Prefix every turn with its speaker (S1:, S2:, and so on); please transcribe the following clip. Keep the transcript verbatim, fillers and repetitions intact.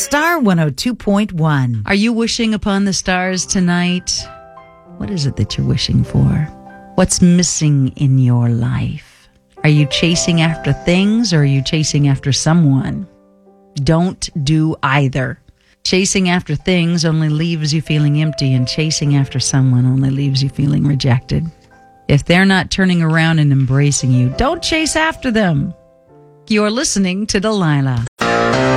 S1: Star one oh two point one.
S2: Are you wishing upon the stars tonight? What is it that you're wishing for? What's missing in your life? Are you chasing after things or are you chasing after someone? Don't do either. Chasing after things only leaves you feeling empty, and chasing after someone only leaves you feeling rejected. If they're not turning around and embracing you, don't chase after them. You're listening to Delilah.